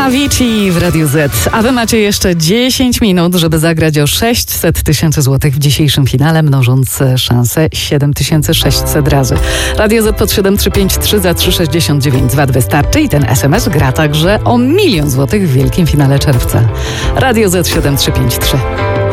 Avicii w Radiu Z. A wy macie jeszcze 10 minut, żeby zagrać o 600 tysięcy złotych w dzisiejszym finale, mnożąc szansę 7600 razy. Radio Z pod 7353 za 369 Wad wystarczy i ten SMS gra także o 1 000 000 złotych w wielkim finale czerwca. Radio Z 7353.